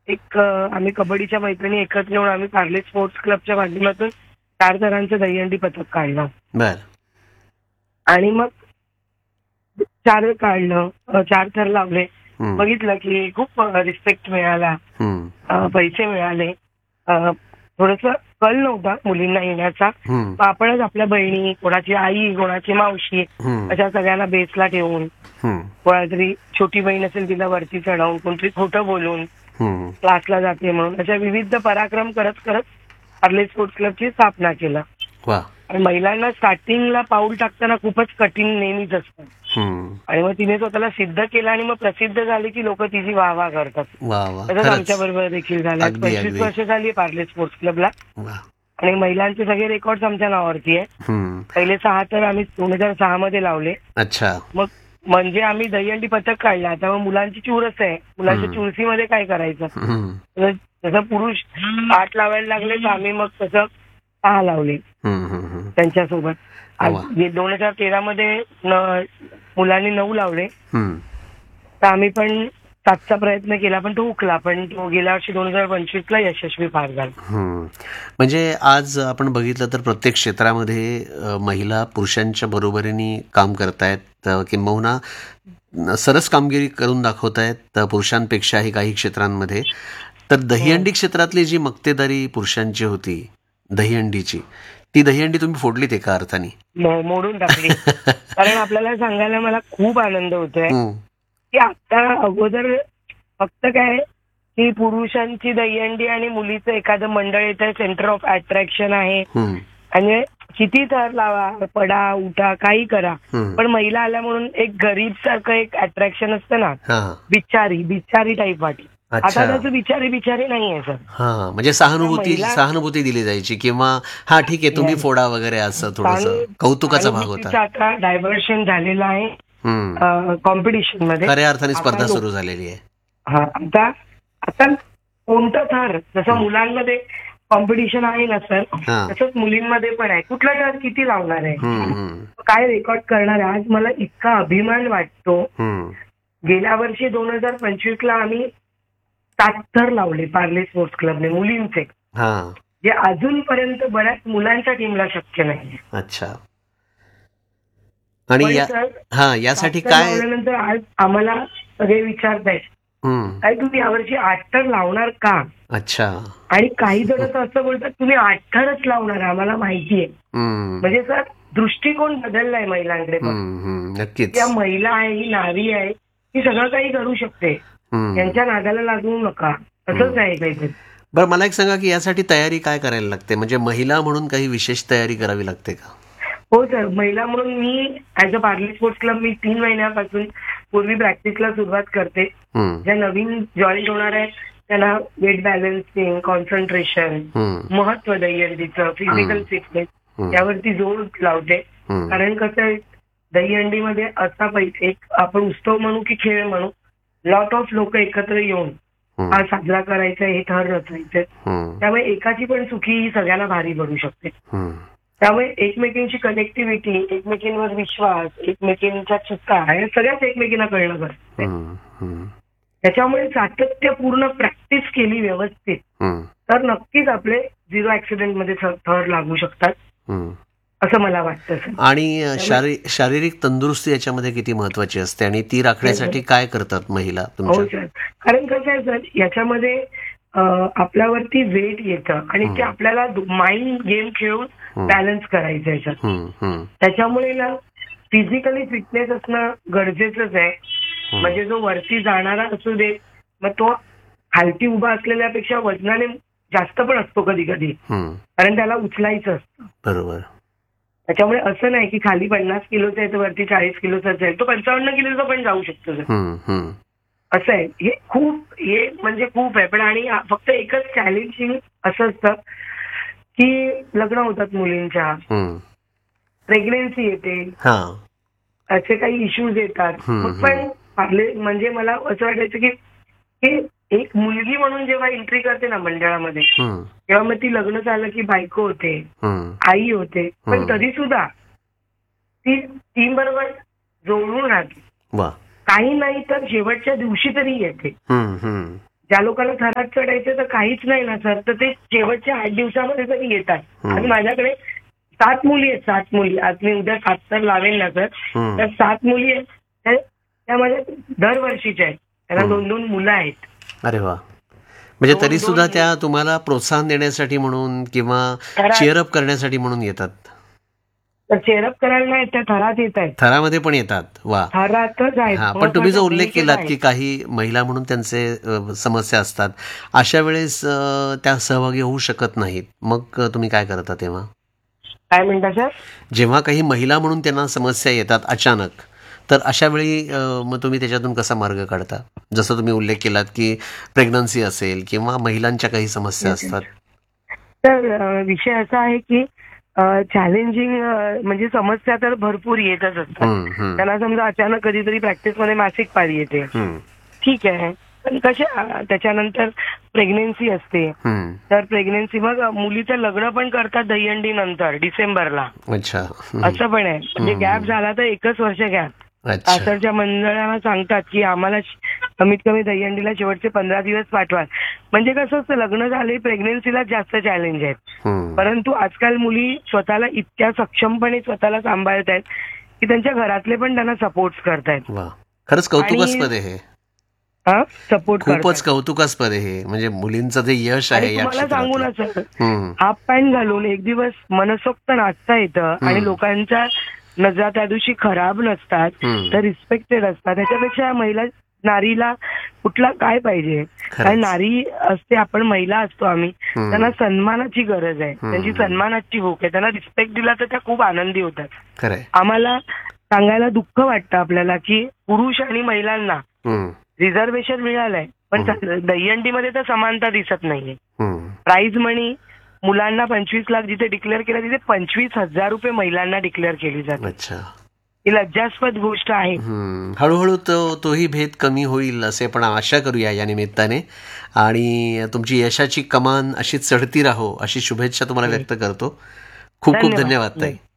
आम्ही कबड्डीच्या मैत्रिणी एकत्र येऊन आम्ही पार्ले स्पोर्ट्स क्लबच्या माध्यमातून 4 थरांचं दहीहंडी पथक काढलं. बर. आणि मग 4 काढलं, 4 थर लावले. बघितलं की खूप रिस्पेक्ट मिळाला, पैसे मिळाले. थोडस कल नव्हता मुलींना येण्याचा. आपणच आपल्या बहिणी, कोणाची आई, कोणाची मावशी अशा सगळ्यांना बेसला ठेवून, कोणातरी छोटी बहीण असेल तिला वरती चढवून, कोणतरी खोटं बोलून क्लासला जाते म्हणून अशा विविध पराक्रम करत करत पार्ले स्पोर्ट्स क्लबची स्थापना केलं. आणि महिलांना स्टार्टिंगला पाऊल टाकताना खूपच कठीण नेहमीच असतं. आणि मग तिने स्वतःला सिद्ध केलं आणि मग प्रसिद्ध झाली की लोक तिची वाह करतात. तसंच आमच्या बरोबर देखील झालं. 25 वर्ष झाली पार्ले स्पोर्ट्स क्लबला आणि महिलांचे सगळे रेकॉर्ड आमच्या नावावरती आहे. पहिले 6 तर आम्ही 2006 मध्ये लावले. अच्छा. मग म्हणजे आम्ही दहीहंडी पथक काढला. आता मग मुलांची चुरस आहे, मुलांच्या चुरसीमध्ये काय करायचं, जसं पुरुष 8 लावायला लागले तर आम्ही मग तसं 6 लावले त्यांच्यासोबत. 2013 मध्ये मुलांनी 9 लावले. तर आम्ही पण 7चा प्रयत्न केला पण तो हुकला. पण तो गेल्या वर्षी 2025ला यशस्वी पार झाला. म्हणजे आज आपण बघितलं तर प्रत्येक क्षेत्रामध्ये महिला पुरुषांच्या बरोबरीने काम करतायत, किंबहुना सरस कामगिरी करून दाखवतायत पुरुषांपेक्षाही काही क्षेत्रांमध्ये. तर दहीहंडी क्षेत्रातली जी मक्तेदारी पुरुषांची होती दहीहंडीची, ती दहीहंडी तुम्ही फोडलीत एका अर्थाने. मोडून टाकली. कारण आपल्याला सांगायला मला खूप आनंद होतोय की आता अगोदर फक्त काय की पुरुषांची दहीहंडी आणि मुलीचं एखादं मंडळ येतं, सेंटर ऑफ अट्रॅक्शन आहे आणि किती थर लावा, पडा उठा काही करा, पण महिला आल्या म्हणून एक गरीब सारखं एक अट्रॅक्शन असतं ना, बिचारी टाईप वाटी. आता त्याचं बिचारी नाहीये सर. म्हणजे सहानुभूती दिली जायची किंवा हा ठीक आहे तुम्ही फोडा वगैरे, असं थोडंसं कौतुकाचा भाग होता. आता डायव्हर्शन झालेलं आहे कॉम्पिटिशन मध्ये, खऱ्या अर्थाने स्पर्धा सुरू झालेली आहे. आता कोणतं थर, जसं मुलांमध्ये कॉम्पिटिशन आहे ना सर, तसंच मुलींमध्ये पण आहे. कुठला थर किती लावणार आहे, काय रेकॉर्ड करणार आहे. आज मला इतका अभिमान वाटतो. गेल्या वर्षी 2025ला आम्ही 7 थर लावले पार्ले स्पोर्ट्स क्लबने मुलींचे, जे अजूनपर्यंत बऱ्याच मुलांच्या टीमला शक्य नाही. अच्छा. आणि यासाठी काय नंतर आज आम्हाला सगळे विचारतायत काय तुम्ही यावर्षी 8 थर लावणार का. अच्छा. आणि काही जण असं बोलतात तुम्ही 8 थरच लावणार, आम्हाला माहितीये. म्हणजे सर दृष्टिकोन बदललाय महिलांकडे. नक्कीच. या महिला आहे, ही नारी आहे, ही सगळं काही करू शकते, यांच्या नादाला लागू नका, असंच आहे काहीतरी. बरं, मला एक सांगा की यासाठी तयारी काय करायला लागते, म्हणजे महिला म्हणून काही विशेष तयारी करावी लागते का? हो सर, महिला म्हणून मी as a Parle sports club मी 3 महिन्यापासून पूर्वी प्रॅक्टिसला सुरुवात करते. ज्या नवीन जॉईन होणार आहे त्यांना वेट बॅलन्सिंग, कॉन्सन्ट्रेशन, महत्व दहीहंडीचं, फिजिकल फिटनेस यावरती जोर लावते. कारण कसं आहे दहीहंडीमध्ये असा एक आपण उत्सव म्हणू की खेळ म्हणू, लॉट ऑफ लोक एकत्र येऊन हा साजरा करायचा, हे थर रचायचे. त्यामुळे एकाची पण चुकी ही सगळ्यांना भारी पडू शकते. त्यामुळे एकमेकींची कनेक्टिव्हिटी, एकमेकींवर विश्वास, एकमेकींच्या चुका हे सगळ्याच एकमेकींना कळलं पाहिजे. त्याच्यामुळे सातत्यपूर्ण प्रॅक्टिस केली व्यवस्थित तर नक्कीच आपले 0 ऍक्सिडेंट मध्ये थर लागू शकतात असं मला वाटतं. आणि शारीरिक तंदुरुस्ती याच्यामध्ये किती महत्वाची असते आणि ती राखण्यासाठी काय करतात महिला तुमच्या? हो सर, कारण कसं आहे सर, याच्यामध्ये आपल्यावरती वेट येतं आणि ते आपल्याला माइंड गेम खेळून बॅलन्स करायचं याच्यात. त्याच्यामुळे ना फिजिकली फिटनेस असणं गरजेचंच आहे. म्हणजे जो वरती जाणारा असू दे, मग तो खालती उभा असलेल्यापेक्षा वजनाने जास्त पण असतो कधी कधी, कारण त्याला उचलायचं असतं. बरोबर. त्याच्यामुळे असं नाही की खाली 50 किलोचा आहे तर वरती 40 किलोचा जाईल, तो 55 किलोचा पण जाऊ शकतो. असं आहे. हे म्हणजे खूप आहे. पण आणि फक्त एकच चॅलेंजिंग असं असतं की लग्न होतात मुलींच्या, प्रेग्नेन्सी येते, असे काही इश्यूज येतात. पण म्हणजे मला असं वाटायचं की एक मुलगी म्हणून जेव्हा एंट्री करते ना मंडळामध्ये, तेव्हा मग ती लग्न झालं की बायको होते, आई होते, पण तरी सुद्धा ती टीम बरोबर जोडून राहते. काही नाही तर शेवटच्या दिवशी तरी येते. ज्या लोकांना थरात चढायचं तर काहीच नाही ना सर, तर ते शेवटच्या 8 दिवसामध्ये तरी येतात. आणि माझ्याकडे 7 मुली आहेत, 7 मुली. आज मी उद्या 7 तर लावेल ना सर, तर 7 मुली आहेत त्या माझ्या दरवर्षीच्या आहेत. त्यांना 2-2 मुलं आहेत. अरे वा. म्हणजे तरी सुद्धा त्या तुम्हाला प्रोत्साहन देण्यासाठी म्हणून किंवा चेअरअप करण्यासाठी म्हणून येतात. तर चेअरअप करायला नाही, त्या थरात येत आहेत. थरामध्ये पण येतात. वा. थरातच आहेत. पण तुम्ही जो उल्लेख केलात की काही महिला म्हणून त्यांचे समस्या असतात, अशा वेळेस त्या सहभागी होऊ शकत नाहीत, मग तुम्ही काय करता तेव्हा? काय म्हणता सर? जेव्हा काही महिला म्हणून त्यांना समस्या येतात अचानक, तर अशा वेळी मग तुम्ही त्याच्यातून कसा मार्ग काढता? जसं तुम्ही उल्लेख केलात की प्रेग्नन्सी असेल किंवा महिलांच्या काही समस्या असतात. तर विषय असा आहे की चॅलेंजिंग म्हणजे समस्या तर भरपूर येतच असतात. त्यांना समजा अचानक कधीतरी प्रॅक्टिसमध्ये मासिक पाळी येते, ठीक आहे, पण कशा त्याच्यानंतर प्रेग्नेन्सी असते, तर प्रेग्नेन्सी मग मुलीचं लग्न पण करतात दहीहंडी नंतर डिसेंबरला. अच्छा. असं पण आहे. म्हणजे गॅप झाला तर 1 वर्ष गॅप. सासरच्या मंडळाला सांगतात की आम्हाला कमीत कमी दहीहंडीला शेवटचे 15 दिवस पाठवा. म्हणजे कसं असतं, लग्न झाले प्रेग्नेन्सीला जास्त चॅलेंज आहेत, परंतु आजकाल मुली स्वतःला इतक्या सक्षमपणे स्वतःला सांभाळत आहेत की त्यांच्या घरातले पण त्यांना सपोर्ट करतायत. खरंच कौतुकास्पद आहे. सपोर्ट खूपच कौतुकास्पद आहे. म्हणजे मुलींचं जे यश आहे या मला सांगू ना सर, हाफ पॅन्ट घालून एक दिवस मनसोक्त नाचता येतं आणि लोकांच्या नजरा त्या दिवशी खराब नसतात, तर रिस्पेक्टेड असतात. त्याच्यापेक्षा महिला नारीला कुठला काय पाहिजे? कारण नारी असते, आपण महिला असतो आम्ही, त्यांना सन्मानाची गरज आहे, त्यांची सन्मानाची भूक आहे. त्यांना रिस्पेक्ट दिला तर त्या खूप आनंदी होतात. आम्हाला सांगायला दुःख वाटतं आपल्याला की पुरुष आणि महिलांना रिझर्वेशन मिळालंय, पण दहीहंडीमध्ये तर समानता दिसत नाहीये. प्राइज मनी मुलांना 25 लाख जिथे डिक्लेअर केलं तिथे 25,000 रुपये महिलांना डिक्लेअर केली जाते. ही लज्जास्पद गोष्ट आहे. हळूहळू तोही भेद कमी होईल असे पण आशा करूया या निमित्ताने. आणि तुमची यशाची कमान अशी चढती राहो अशी शुभेच्छा तुम्हाला व्यक्त करतो. खूप खूप धन्यवाद ताई.